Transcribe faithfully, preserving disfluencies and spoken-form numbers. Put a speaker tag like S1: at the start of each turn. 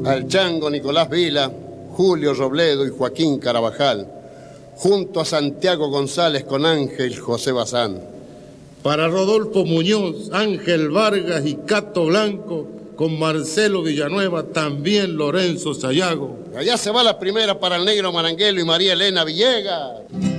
S1: al Chango Nicolás Vila, Julio Robledo y Joaquín Carabajal, junto a Santiago González con Ángel José Bazán.
S2: Para Rodolfo Muñoz, Ángel Vargas y Cato Blanco, con Marcelo Villanueva, también Lorenzo Sayago.
S1: Allá se va la primera para el Negro Maranguelo y María Elena Villegas.